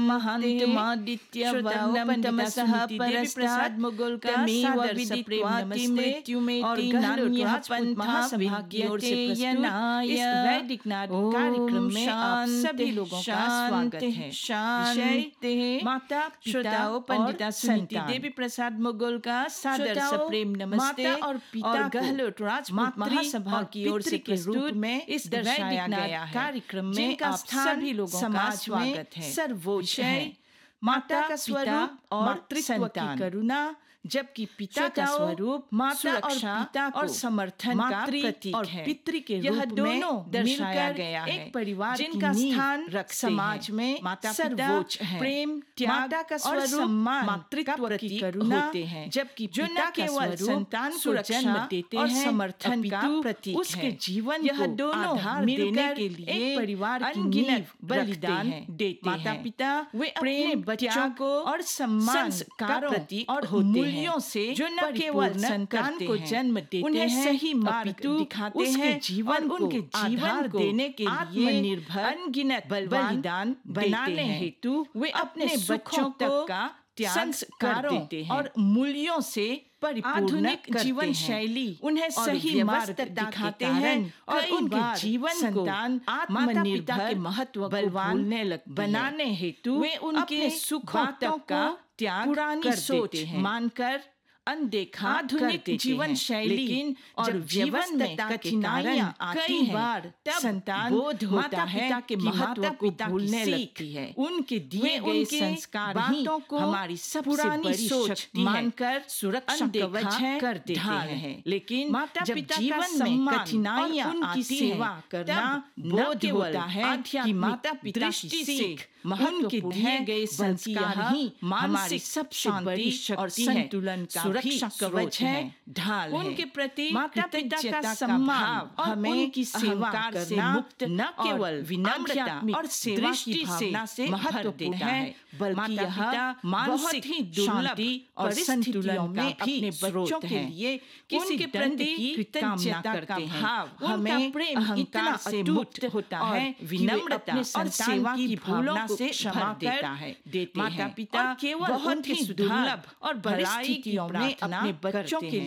महान्तमादित्य वर्णम तमसः परस्ताद् मुगुलकमेव विदित्वाति मृत्युमेति नान्यः पंथा भाग्यते यनाय। इस वैदिक नाटक कार्यक्रम में आप सभी लोगों का स्वागत है। शांति माता श्रोताओं पंडिता सुनीति देवी प्रसाद मुगुल का सादर सप्रेम नमस्ते और पिता गहलोत राजपूत महासभा की ओर से प्रस्तुत में इस दर्शाया गया कार्यक्रम में आप सभी लोगों का स्वागत है। सर्वोच्च है माता का स्वरूप और मातृत्व की करुणा, जबकि पिता का स्वरूप माता और पिता और समर्थन का प्रतीक और पितृ के रूप में दर्शाया गया है। एक परिवार जिनका स्थान समाज में माता सर्वोच्च है, प्रेम त्याग का स्वरूप मातृत्व की करुणा होते हैं, जबकि जो न केवल संतान को जन्म देते हैं और समर्थन का प्रतीक है, उसके जीवन यह दोनों आधार देने के लिए एक परिवार अनगिनत बलिदान देते हैं। माता पिता वे अपने बच्चों को और सम्मान का प्रतीक और होते हैं से जो न केवल संतान को जन्म देते उन्हें हैं, सही मार्ग दिखाते हैं, जीवन उनके जीवन को देने के लिए आत्मनिर्भर अनगिनत बलिदान बनाने हेतु वे अपने बच्चों तक का संस्कारों और मूल्यों से आधुनिक जीवन शैली उन्हें सही मार्ग दिखाते हैं और उनके जीवन को आत्मनिर्भर के महत्व बलवान बनाने हेतु वे उनके सुखों का त्याग पुरानी सोच मानकर अनदेखा आधुनिक जीवन शैली और जीवन में कठिनाइयां कई बार संतान बोध होता है कि माता पिता भूलने लगती है। उनके दिए गए संस्कार बातों को हमारी सबसे बड़ी सोच मानकर सुरक्षा कवच कर देते हैं। लेकिन माता पिता जीवन में कठिनाइयां उनकी सेवा करना बोध होता है कि माता पिता की सीख उनके दिए गए संस्कार ही हमारी सबसे बड़ी और संतुलन का सुरक्षा कवच है, ढाल है। उनके प्रति माता पिता का सम्मान हमें उनकी सेवा करना मुक्त न केवल विनम्रता और सेवा की भावना से महत्व देता है, बल्कि यह मानसिक ही शांति और संतुलन में अपने बच्चों के लिए उनके प्रति कृतज्ञता का भाव हमें अहंकार से मुक्त होता है, विनम्रता और सेवा की भावना से क्षमा देता है। माता पिता केवल बहुत ही दुर्लभ और परिस्थितियों में अपने बच्चों के